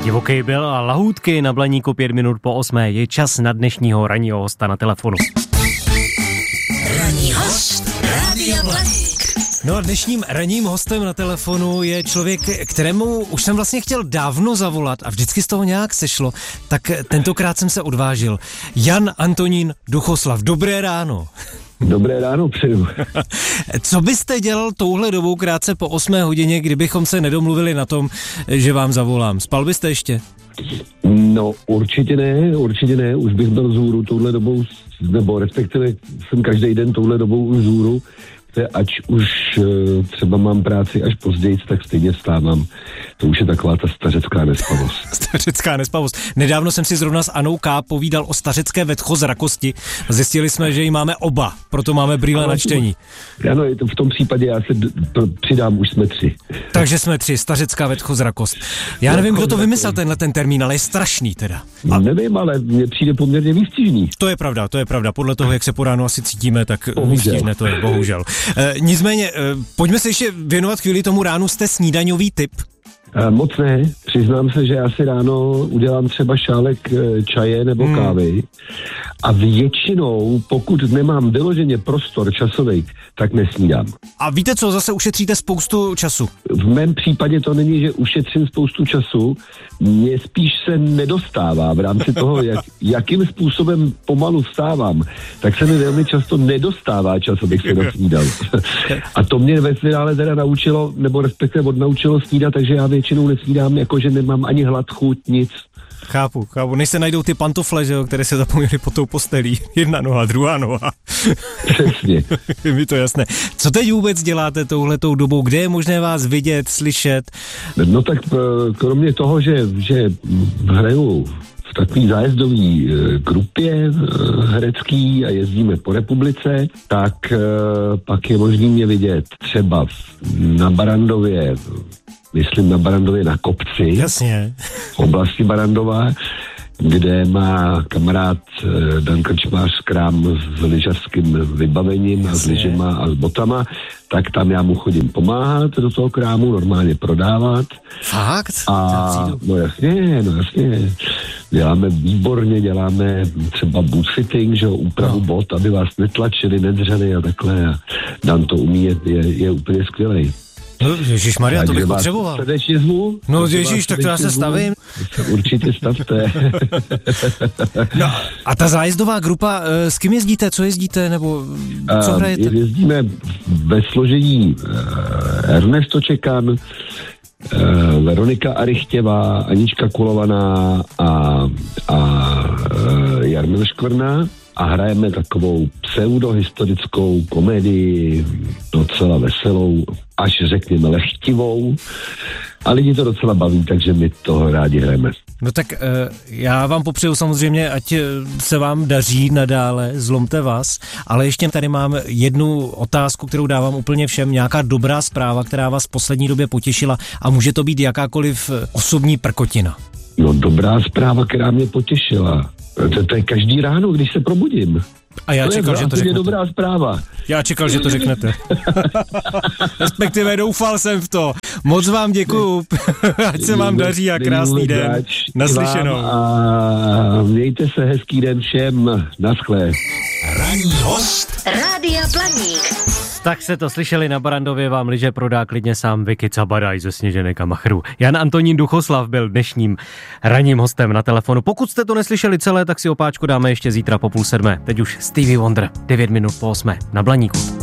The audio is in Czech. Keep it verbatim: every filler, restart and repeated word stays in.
Divoký byl a lahůdky na Blaníku pět minut po osmé. Je čas na dnešního ranního hosta na telefonu. Ranní host Rádia Blaník. No a dnešním ranním hostem na telefonu je člověk, kterému už jsem vlastně chtěl dávno zavolat a vždycky z toho nějak sešlo, tak tentokrát jsem se odvážil. Jan Antonín Duchoslav, dobré ráno. Dobré ráno přeju. Co byste dělal touhle dobou krátce po osmé hodině, kdybychom se nedomluvili na tom, že vám zavolám? Spal byste ještě? No určitě ne, určitě ne, už bych byl vzhůru touhle dobou, nebo respektive jsem každý den touhle dobou už vzhůru, ať už třeba mám práci až později, tak stejně vstávám. To už je taková ta stařecká nespavost. Stařecká nespavost. Nedávno jsem si zrovna s Anou K. povídal o stařecké vetchozrakosti a zjistili jsme, že ji máme oba, proto máme brýle na čtení. Ano, v tom případě já se d- přidám, už jsme tři. Takže jsme tři, stařecká vetchozrakost. Já nevím, kdo to vymyslel tenhle ten termín, ale je strašný teda. A... Nevím, ale mně přijde poměrně výstižný. To je pravda, to je pravda. Podle toho, jak se po ránu asi cítíme, tak výstižné to je, bohužel. E, nicméně, e, pojďme se ještě věnovat chvíli tomu ránu. Jste snídaňový typ? E, moc ne. Přiznám se, že já si ráno udělám třeba šálek čaje nebo hmm. kávy a většinou, pokud nemám vyloženě prostor časový, tak nesnídám. A víte co, zase ušetříte spoustu času. V mém případě to není, že ušetřím spoustu času, mně spíš se nedostává v rámci toho, jak, jakým způsobem pomalu vstávám, tak se mi velmi často nedostává čas, abych se dosnídal. A to mě ve finále teda naučilo, nebo respektive odnaučilo snídat, takže já většinou nesnídám, jakože nemám ani hlad, chuť, nic. Chápu, chápu. Než se najdou ty pantofle, že jo, které se zapomněly pod tou postelí. Jedna noha, druhá noha. Přesně. Je mi to jasné. Co teď vůbec děláte touhletou dobou? Kde je možné vás vidět, slyšet? No tak kromě toho, že, že hraju v takový zájezdový grupě herecký a jezdíme po republice, tak pak je možný mě vidět třeba na Barandově, myslím na Barandově na kopci. Jasně. V oblasti Barandova, kde má kamarád Dan Krčmář krám s lyžařským vybavením. Jasně. A s lyžema a s botama, tak tam já mu chodím pomáhat do toho krámu, normálně prodávat. Fakt? A no jasně, no jasně. Děláme výborně, děláme třeba bootfitting, že jo, úpravu no. bot, aby vás netlačili, nedřeli a takhle. A Dan to umí, je, je, je úplně skvělej. No, ježišmarja, to bych potřeboval. Srdečně zvu. No ježiš, tak to já se stavím. Určitě stavte. No, a ta zájezdová grupa, s kým jezdíte, co jezdíte, nebo co uh, hrajete? Jezdíme ve složení uh, Ernesto Čekan, uh, Veronika Arychtěvá, Anička Kulovaná a, a uh, Jarmil Škvrna. A hrajeme takovou pseudohistorickou komedii, docela veselou, až řekněme lehtivou. A lidi to docela baví, takže my toho rádi hrajeme. No tak já vám popřeju samozřejmě, ať se vám daří nadále, zlomte vás, ale ještě tady mám jednu otázku, kterou dávám úplně všem, nějaká dobrá zpráva, která vás v poslední době potěšila a může to být jakákoliv osobní prkotina. No dobrá zpráva, která mě potěšila. To, to je každý ráno, když se probudím. A já to čekal, je, že to řeknete. dobrá zpráva. Já čekal, že to řeknete. Respektive doufal jsem v to. Moc vám děkuju. Ať se vám daří a krásný den. Naslyšenou. A mějte se, hezký den všem. Naschle. Ranní host Rádia Blaník. Tak se to slyšeli, na Barandově vám lyže prodá klidně sám Vicky Cabadaj ze Sněženek a Machrů. Jan Antonín Duchoslav byl dnešním ranním hostem na telefonu. Pokud jste to neslyšeli celé, tak si opáčku dáme ještě zítra po půl sedmé. Teď už Stevie Wonder, devět minut po osmé na Blaníku.